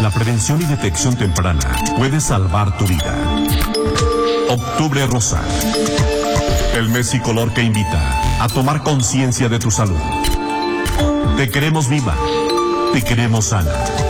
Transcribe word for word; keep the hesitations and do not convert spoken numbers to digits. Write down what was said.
la prevención y detección temprana puede salvar tu vida. Octubre Rosa. El mes y color que invita a tomar conciencia de tu salud. Te queremos viva. Te queremos sana.